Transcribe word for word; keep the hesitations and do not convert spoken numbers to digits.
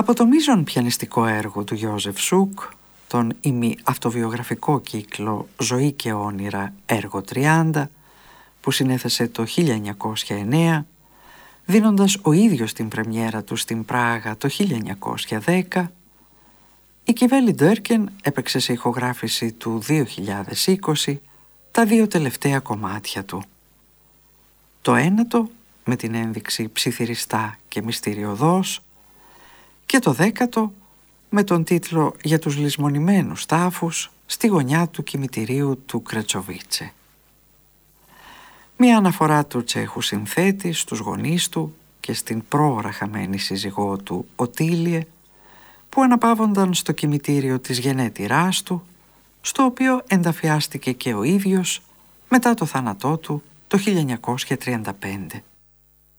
Από το μείζον πιανιστικό έργο του Γιώζεφ Σουκ, τον ημι-αυτοβιογραφικό κύκλο «Ζωή και όνειρα, έργο τριάντα», που συνέθεσε το χίλια εννιακόσια εννέα, δίνοντας ο ίδιος την πρεμιέρα του στην Πράγα το χίλια εννιακόσια δέκα, η Κιβέλη Ντέρκεν έπαιξε σε ηχογράφηση του δύο χιλιάδες είκοσι τα δύο τελευταία κομμάτια του. Το ένατο με την ένδειξη ψιθυριστά και μυστηριωδώς και το δέκατο με τον τίτλο «Για τους λησμονημένους τάφους» στη γωνιά του κημητηρίου του Κρετσοβίτσε. Μια αναφορά του Τσέχου συνθέτη στους γονείς του και στην πρόωρα χαμένη σύζυγό του Οτίλιε, που αναπαύονταν στο κημητήριο της γενέτειράς του, στο οποίο ενταφιάστηκε και ο ίδιος μετά το θάνατό του το χίλια εννιακόσια τριάντα πέντε.